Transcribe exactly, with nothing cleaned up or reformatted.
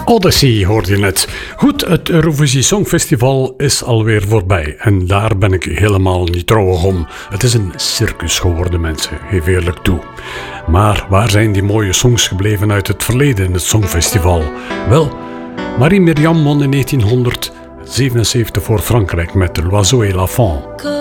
Odyssey hoorde je net. Goed, het Eurovisie Songfestival is alweer voorbij. En daar ben ik helemaal niet treurig om. Het is een circus geworden, mensen. Geef eerlijk toe. Maar waar zijn die mooie songs gebleven uit het verleden in het Songfestival? Wel, Marie Myriam won in negentienhonderdzevenenzeventig voor Frankrijk met L'Oiseau et la Faune.